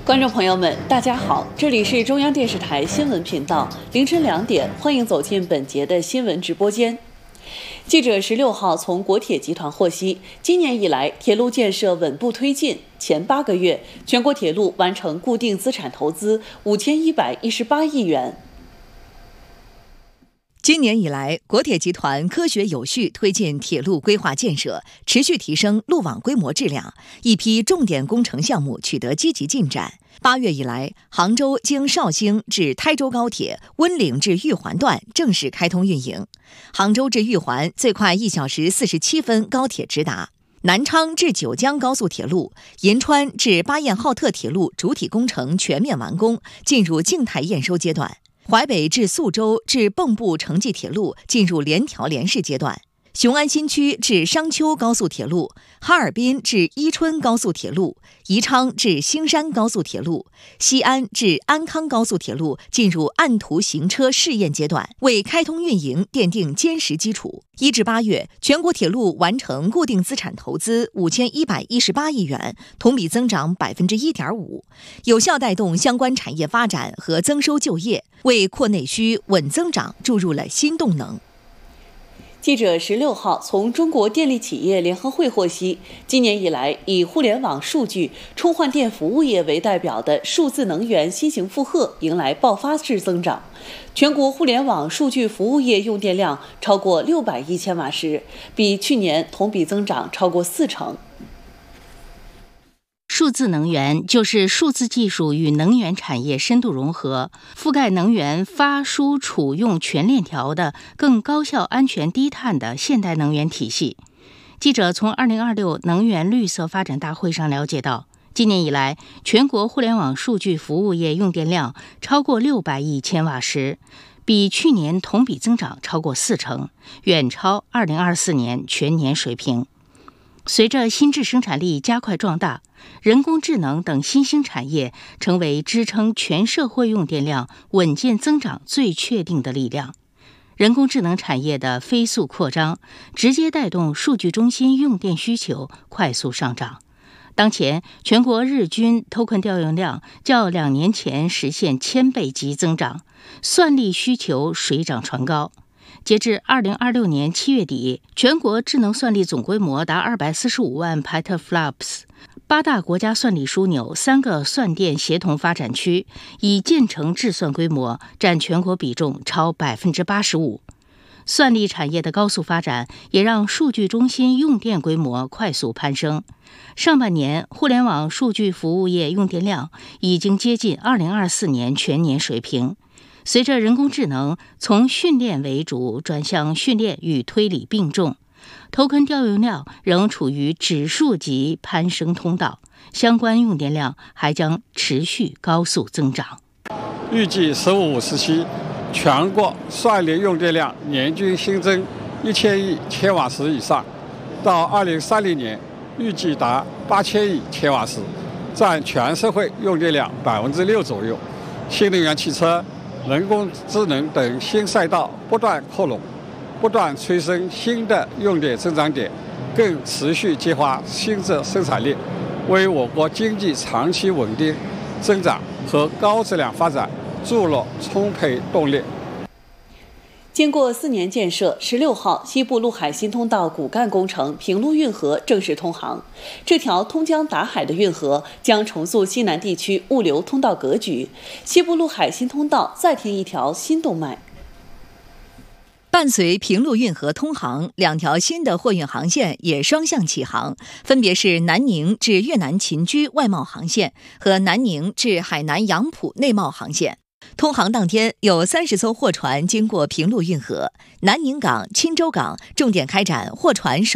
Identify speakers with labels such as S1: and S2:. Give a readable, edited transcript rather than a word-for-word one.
S1: 观众朋友们，大家好，这里是中央电视台新闻频道，凌晨2点，欢迎走进本节的新闻直播间。记者16号从国铁集团获悉，今年以来铁路建设稳步推进，前8个月，全国铁路完成固定资产投资5118亿元。
S2: 今年以来，国铁集团科学有序推进铁路规划建设，持续提升路网规模质量，一批重点工程项目取得积极进展。8月以来，杭州经绍兴至台州高铁温岭至玉环段正式开通运营，杭州至玉环最快1小时47分高铁直达。南昌至九江高速铁路、银川至巴彦浩特铁路主体工程全面完工，进入静态验收阶段。淮北至宿州至蚌埠城际铁路进入联调联试阶段，雄安新区至商丘高速铁路、哈尔滨至伊春高速铁路、宜昌至兴山高速铁路、西安至安康高速铁路进入按图行车试验阶段，为开通运营奠定坚实基础。1至8月，全国铁路完成固定资产投资5118亿元，同比增长1.5%，有效带动相关产业发展和增收就业，为扩内需、稳增长注入了新动能。
S1: 记者16号从中国电力企业联合会获悉，今年以来，以互联网数据、充换电服务业为代表的数字能源新型负荷迎来爆发式增长，全国互联网数据服务业用电量超过600亿千瓦时，比去年同比增长超过40%。
S3: 数字能源就是数字技术与能源产业深度融合，覆盖能源发输储用全链条的更高效、安全、低碳的现代能源体系。记者从2026能源绿色发展大会上了解到，今年以来，全国互联网数据服务业用电量超过600亿千瓦时，比去年同比增长超过40%，远超2024年全年水平。随着新质生产力加快壮大，人工智能等新兴产业成为支撑全社会用电量稳健增长最确定的力量。人工智能产业的飞速扩张，直接带动数据中心用电需求快速上涨。当前，全国日均 token 调用量较2年前实现1000倍级增长，算力需求水涨船高。截至2026年7月底，全国智能算力总规模达245万 petaflops。8大国家算力枢纽、3个算电协同发展区已建成智算规模，占全国比重超 85%。算力产业的高速发展，也让数据中心用电规模快速攀升。上半年，互联网数据服务业用电量已经接近2024年全年水平。随着人工智能从训练为主转向训练与推理并重，token 调用量仍处于指数级攀升通道，相关用电量还将持续高速增长。
S4: 预计15-57全国算力用电量年均新增1000亿千瓦时以上，到2030年预计达8000亿千瓦时，占全社会用电量6%左右。新能源汽车、人工智能等新赛道不断扩容，不断催生新的用电增长点，更持续激发新质生产力，为我国经济长期稳定增长和高质量发展注入充沛动力。
S1: 经过4年建设，16号西部陆海新通道骨干工程平陆运河正式通航。这条通江达海的运河将重塑西南地区物流通道格局，西部陆海新通道再添一条新动脉。
S2: 伴随平陆运河通航，2条新的货运航线也双向启航，分别是南宁至越南秦居外贸航线和南宁至海南杨浦内贸航线。通航当天，有30艘货船经过平陆运河，南宁港、钦州港重点开展货船